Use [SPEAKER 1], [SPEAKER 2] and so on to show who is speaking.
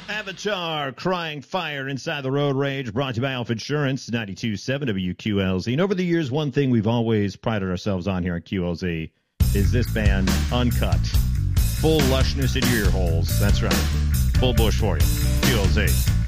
[SPEAKER 1] Avatar, Crying Fire Inside the Road Rage, brought to you by Alpha Insurance, 92.7 WQLZ. And over the years, one thing we've always prided ourselves on here at QLZ is this band, uncut. Full lushness in your ear holes. That's right. Full bush for you. QLZ.